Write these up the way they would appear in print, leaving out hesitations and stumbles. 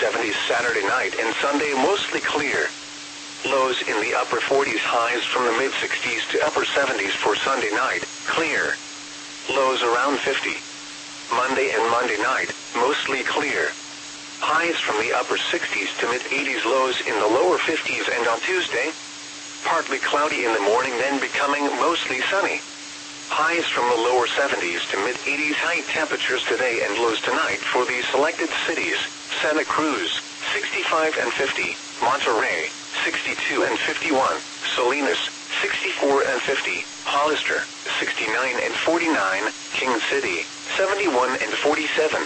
70s Saturday night and Sunday mostly clear. Lows in the upper 40s, highs from the mid-60s to upper 70s for Sunday night, clear. Lows around 50. Monday and Monday night, mostly clear. Highs from the upper 60s to mid-80s, lows in the lower 50s, and on Tuesday, partly cloudy in the morning, then becoming mostly sunny. Highs from the lower 70s to mid-80s, high temperatures today and lows tonight for the selected cities: Santa Cruz, 65 and 50, Monterey, 62 and 51, Salinas, 64 and 50, Hollister, 69 and 49, King City, 71 and 47.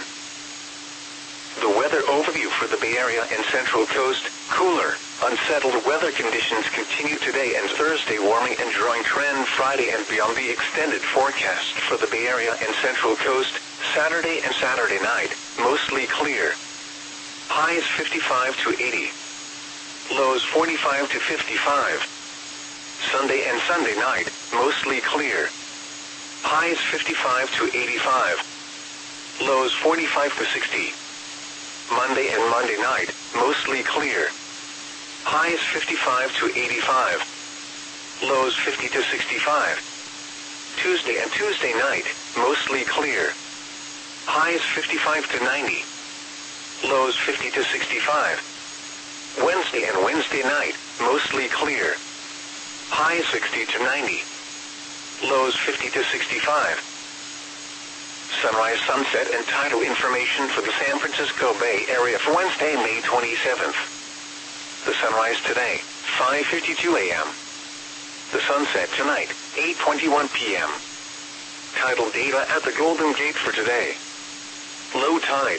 The weather overview for the Bay Area and Central Coast: cooler, unsettled weather conditions continue today and Thursday, warming and drying trend Friday and beyond. The extended forecast for the Bay Area and Central Coast: Saturday and Saturday night, mostly clear. Highs 55 to 80. Lows 45 to 55. Sunday and Sunday night, mostly clear. Highs 55 to 85. Lows 45 to 60. Monday and Monday night, mostly clear. Highs 55 to 85. Lows 50 to 65. Tuesday and Tuesday night, mostly clear. Highs 55 to 90. Lows 50 to 65. Wednesday and Wednesday night, mostly clear. Highs 60 to 90. Lows 50 to 65. Sunrise, sunset, and tidal information for the San Francisco Bay Area for Wednesday, May 27th. The sunrise today, 5:52 a.m. The sunset tonight, 8:21 p.m. Tidal data at the Golden Gate for today. Low tide,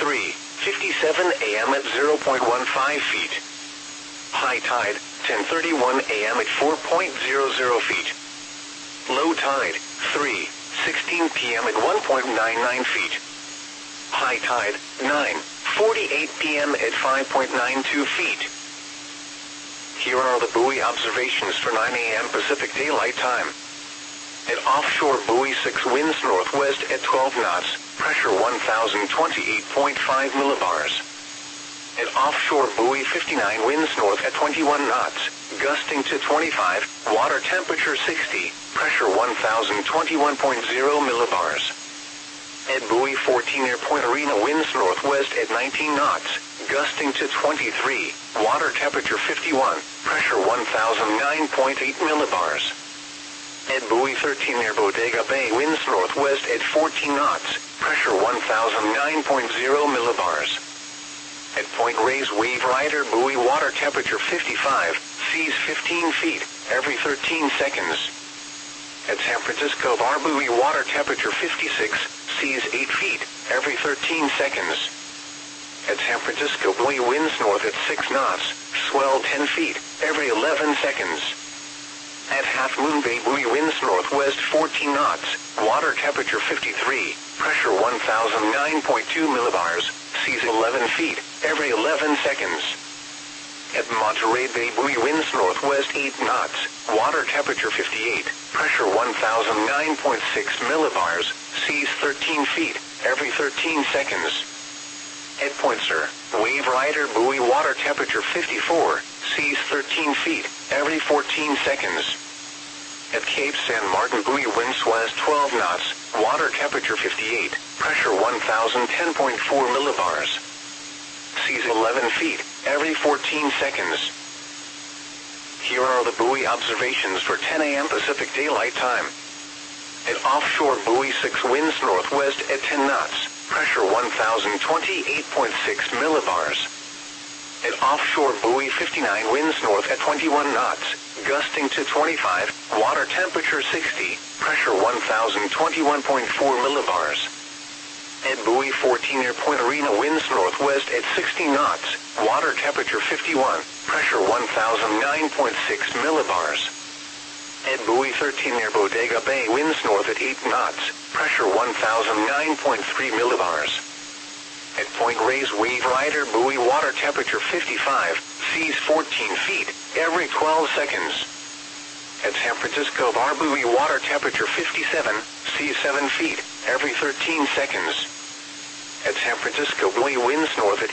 3:57 a.m. at 0.15 feet. High tide, 10:31 a.m. at 4.00 feet. Low tide, 3:16 p.m. at 1.99 feet. High tide, 9:48 p.m. at 5.92 feet. Here are the buoy observations for 9 a.m. Pacific Daylight Time. At offshore buoy 6, winds northwest at 12 knots, pressure 1,028.5 millibars. At offshore buoy 59, winds north at 21 knots, gusting to 25, water temperature 60, pressure 1,021.0 millibars. At buoy 14 near Point Arena, winds northwest at 19 knots, gusting to 23, water temperature 51, pressure 1,009.8 millibars. At buoy 13 near Bodega Bay, winds northwest at 14 knots, pressure 1,009.0 millibars. At Point Reyes Wave Rider buoy, water temperature 55, seas 15 feet, every 13 seconds. At San Francisco Bar buoy, water temperature 56, seas 8 feet, every 13 seconds. At San Francisco buoy, winds north at 6 knots, swell 10 feet, every 11 seconds. At Half Moon Bay buoy, winds northwest 14 knots, water temperature 53, pressure 1,009.2 millibars, seas 11 feet, every 11 seconds. At Monterey Bay buoy, winds northwest 8 knots, water temperature 58, pressure 1,009.6 millibars, seas 13 feet, every 13 seconds. At Point Sur Wave Rider buoy, water temperature 54, seas 13 feet, every 14 seconds. At Cape San Martin buoy, winds west 12 knots, water temperature 58, pressure 1,010.4 millibars. Seas 11 feet, every 14 seconds. Here are the buoy observations for 10 a.m. Pacific Daylight Time. At offshore buoy 6, winds northwest at 10 knots, pressure 1,028.6 millibars. At offshore buoy 59, winds north at 21 knots, gusting to 25, water temperature 60, pressure 1,021.4 millibars. At buoy 14 near Point Arena, winds northwest at 60 knots, water temperature 51, pressure 1,009.6 millibars. At buoy 13 near Bodega Bay, winds north at 8 knots, pressure 1,009.3 millibars. At Point Reyes Wave Rider buoy, water temperature 55, seas 14 feet, every 12 seconds. At San Francisco Bar buoy, water temperature 57, seas 7 feet, every 13 seconds. At San Francisco buoy, winds north at